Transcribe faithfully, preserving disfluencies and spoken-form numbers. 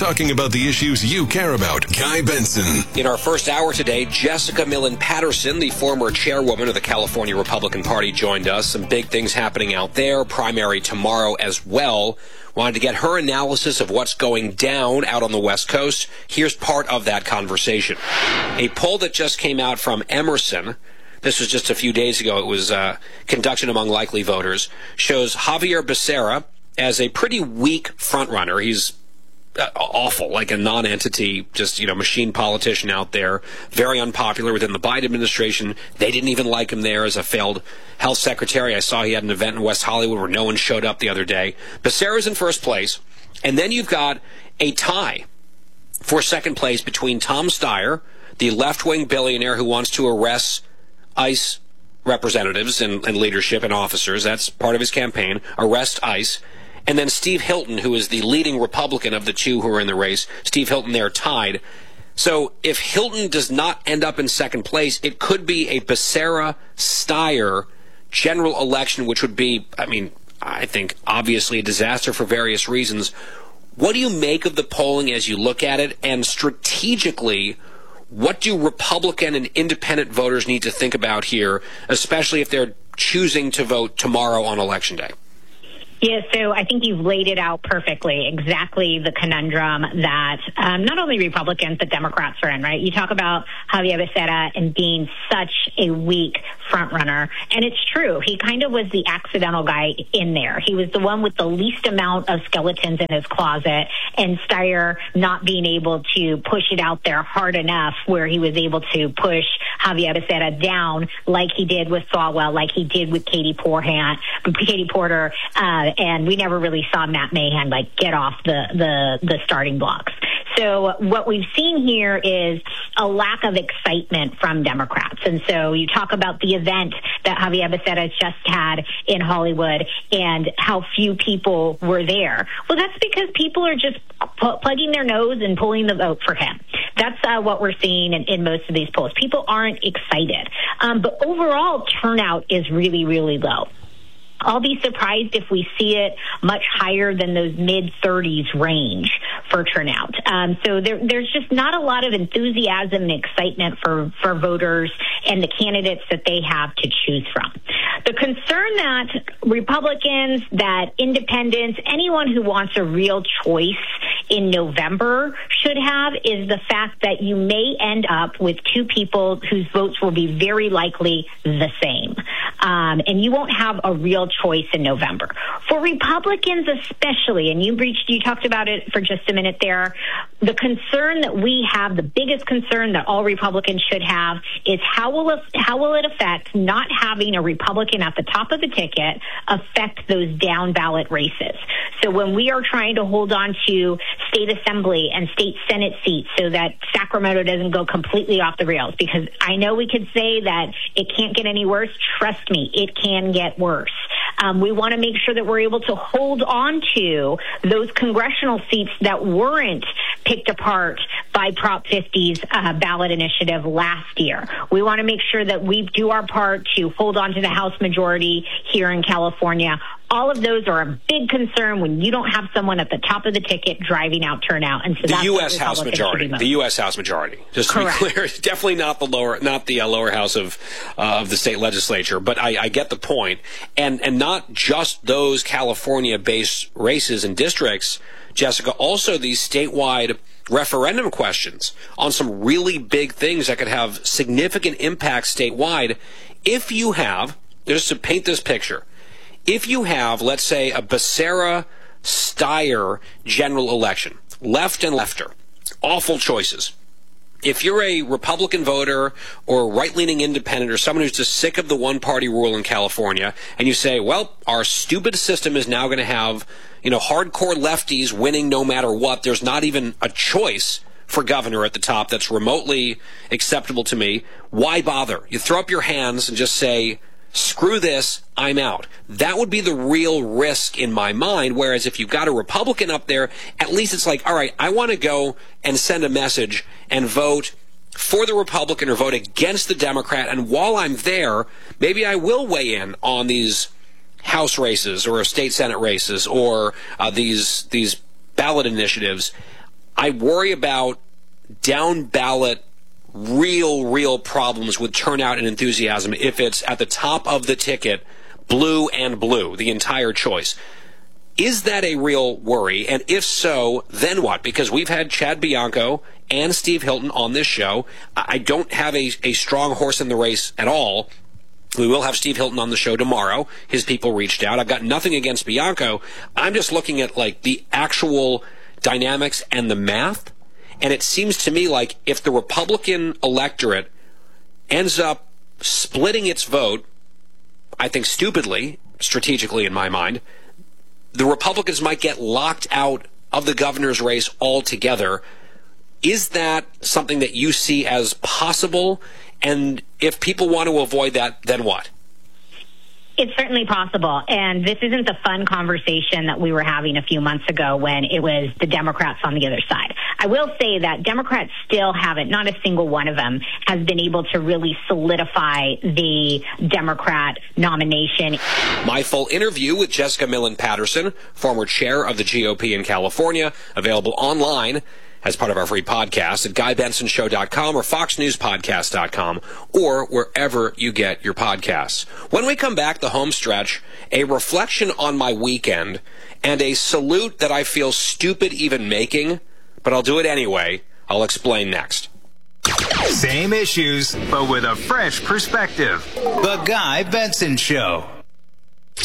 talking about the issues you care about. Guy Benson. In our first hour today, Jessica Millen Patterson, the former chairwoman of the California Republican Party, joined us. Some big things happening out there. Primary tomorrow as well. Wanted to get her analysis of what's going down out on the West Coast. Here's part of that conversation. A poll that just came out from Emerson, this was just a few days ago, it was uh, conducted among likely voters, shows Xavier Becerra as a pretty weak frontrunner. He's uh, awful, like a non-entity, just, you know, machine politician out there, very unpopular within the Biden administration. They didn't even like him there as a failed health secretary. I saw he had an event in West Hollywood where no one showed up the other day. Becerra's in first place, and then you've got a tie for second place between Tom Steyer, the left-wing billionaire who wants to arrest ICE representatives and, and leadership and officers. That's part of his campaign, arrest ICE. And then Steve Hilton, who is the leading Republican of the two who are in the race. Steve Hilton there tied. So if Hilton does not end up in second place, it could be a Becerra-Steyer general election, which would be, I mean, I think obviously a disaster for various reasons. What do you make of the polling as you look at it? And strategically, what do Republican and independent voters need to think about here, especially if they're choosing to vote tomorrow on Election Day? Yeah, so I think you've laid it out perfectly, exactly the conundrum that um, not only Republicans but Democrats are in, right? You talk about Xavier Becerra and being such a weak front runner, and it's true. He kind of was the accidental guy in there. He was the one with the least amount of skeletons in his closet, and Steyer not being able to push it out there hard enough where he was able to push Xavier Becerra down like he did with Swalwell, like he did with Katie Porter, Katie Porter, uh, and we never really saw Matt Mahan like get off the, the, the starting blocks. So what we've seen here is a lack of excitement from Democrats. And so you talk about the event that Xavier Becerra just had in Hollywood and how few people were there. Well, that's because people are just pl- plugging their nose and pulling the vote for him. That's uh, what we're seeing in, in most of these polls. People aren't excited. Um, but overall turnout is really, really low. I'll be surprised if we see it much higher than those mid thirties range for turnout. Um, so there, there's just not a lot of enthusiasm and excitement for, for voters and the candidates that they have to choose from. The concern that Republicans, that independents, anyone who wants a real choice in November should have is the fact that you may end up with two people whose votes will be very likely the same. Um, and you won't have a real choice in November. For Republicans especially, and you reached, you talked about it for just a minute there, the concern that we have, the biggest concern that all Republicans should have is how will it, how will it affect not having a Republican at the top of the ticket affect those down ballot races. So when we are trying to hold on to state assembly and state Senate seats so that Sacramento doesn't go completely off the rails, because I know we could say that it can't get any worse. Trust me, it can get worse. Um, we want to make sure that we're able to hold on to those congressional seats that weren't picked apart by Prop fifty's uh, ballot initiative last year. We want to make sure that we do our part to hold on to the House majority here in California. All of those are a big concern when you don't have someone at the top of the ticket driving out turnout. And so the that's U S House majority, the U S House majority, just to Correct. be clear, definitely not the lower, not the uh, lower house of uh, of the state legislature. But I, I get the point, and and not just those California-based races and districts, Jessica. Also, these statewide referendum questions on some really big things that could have significant impact statewide. If you have, just to paint this picture. If you have, let's say, a Becerra-Steyer general election, left and lefter, awful choices. If you're a Republican voter or a right-leaning independent or someone who's just sick of the one-party rule in California, and you say, well, our stupid system is now going to have, you know, hardcore lefties winning no matter what. There's not even a choice for governor at the top that's remotely acceptable to me. Why bother? You throw up your hands and just say, screw this, I'm out. That would be the real risk in my mind, whereas if you've got a Republican up there, at least it's like, all right, I want to go and send a message and vote for the Republican or vote against the Democrat, and while I'm there, maybe I will weigh in on these House races or state Senate races or uh, these these ballot initiatives. I worry about down ballot real, real problems with turnout and enthusiasm if it's at the top of the ticket, blue and blue, the entire choice. Is that a real worry? And if so, then what? Because we've had Chad Bianco and Steve Hilton on this show. I don't have a, a strong horse in the race at all. We will have Steve Hilton on the show tomorrow. His people reached out. I've got nothing against Bianco. I'm just looking at like the actual dynamics and the math. And it seems to me like if the Republican electorate ends up splitting its vote, I think stupidly, strategically in my mind, the Republicans might get locked out of the governor's race altogether. Is that something that you see as possible? And if people want to avoid that, then what? It's certainly possible. And this isn't the fun conversation that we were having a few months ago when it was the Democrats on the other side. I will say that Democrats still haven't, not a single one of them, has been able to really solidify the Democrat nomination. My full interview with Jessica Millen Patterson, former chair of the G O P in California, available online as part of our free podcast at guy benson show dot com or fox news podcast dot com or wherever you get your podcasts. When we come back, the home stretch, a reflection on my weekend, and a salute that I feel stupid even making, but I'll do it anyway. I'll explain next. Same issues, but with a fresh perspective. The Guy Benson Show.